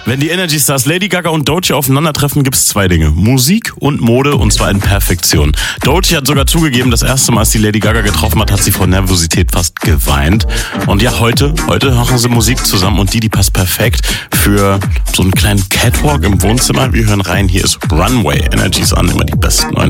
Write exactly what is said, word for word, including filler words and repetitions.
Wenn die Energy Stars Lady Gaga und Doechii aufeinandertreffen, gibt es zwei Dinge. Musik und Mode, und zwar in Perfektion. Doechii hat sogar zugegeben, das erste Mal, als die Lady Gaga getroffen hat, hat sie vor Nervosität fast geweint. Und ja, heute, heute machen sie Musik zusammen und die, die passt perfekt für so einen kleinen Catwalk im Wohnzimmer. Wir hören rein, hier ist Runway. Energy ist an, immer die besten neuen